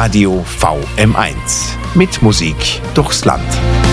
Radio VM1 mit Musik durchs Land.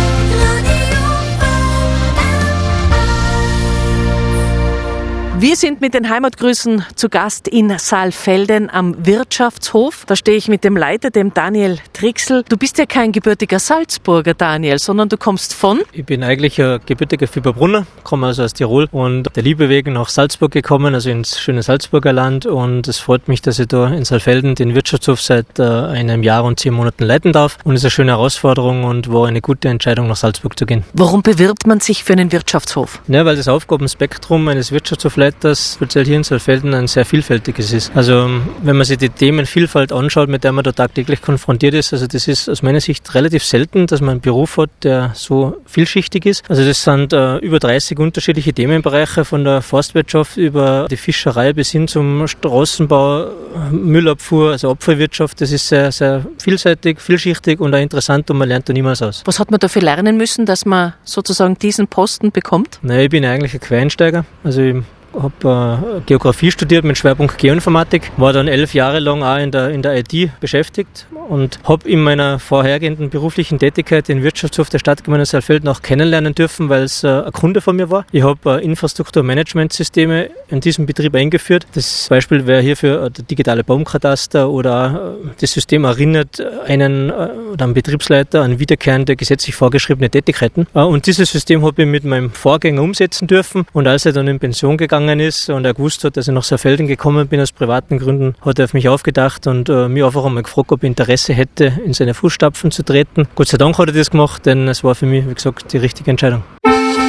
Wir sind mit den Heimatgrüßen zu Gast in Saalfelden am Wirtschaftshof. Da stehe ich mit dem Leiter, dem Daniel Trixl. Du bist ja kein gebürtiger Salzburger, Daniel, sondern du kommst von? Ich bin eigentlich ein gebürtiger Fieberbrunner, komme also aus Tirol und der Liebe wegen nach Salzburg gekommen, also ins schöne Salzburger Land, und es freut mich, dass ich da in Saalfelden den Wirtschaftshof seit einem Jahr und 10 Monaten leiten darf, und es ist eine schöne Herausforderung und war eine gute Entscheidung, nach Salzburg zu gehen. Warum bewirbt man sich für einen Wirtschaftshof? Ja, weil das Aufgabenspektrum eines Wirtschaftshofleiters speziell hier in Saalfelden ein sehr vielfältiges ist. Also wenn man sich die Themenvielfalt anschaut, mit der man da tagtäglich konfrontiert ist, also das ist aus meiner Sicht relativ selten, dass man einen Beruf hat, der so vielschichtig ist. Also das sind über 30 unterschiedliche Themenbereiche, von der Forstwirtschaft über die Fischerei bis hin zum Straßenbau, Müllabfuhr, also Abfallwirtschaft. Das ist sehr, sehr vielseitig, vielschichtig und auch interessant, und man lernt da niemals aus. Was hat man dafür lernen müssen, dass man sozusagen diesen Posten bekommt? Ich bin eigentlich ein Quereinsteiger. Also ich habe Geografie studiert mit Schwerpunkt Geoinformatik, war dann 11 Jahre lang auch in der IT beschäftigt und habe in meiner vorhergehenden beruflichen Tätigkeit den Wirtschaftshof der Stadtgemeinde Saalfelden auch kennenlernen dürfen, weil es ein Kunde von mir war. Ich habe Infrastrukturmanagementsysteme in diesem Betrieb eingeführt. Das Beispiel wäre hierfür der digitale Baumkataster, oder das System erinnert einen Betriebsleiter an wiederkehrende gesetzlich vorgeschriebene Tätigkeiten. Und dieses System habe ich mit meinem Vorgänger umsetzen dürfen, und als er dann in Pension gegangen ist und er gewusst hat, dass ich nach Saalfelden gekommen bin aus privaten Gründen, hat er auf mich aufgedacht und mich einfach einmal gefragt, ob ich Interesse hätte, in seine Fußstapfen zu treten. Gott sei Dank hat er das gemacht, denn es war für mich, wie gesagt, die richtige Entscheidung.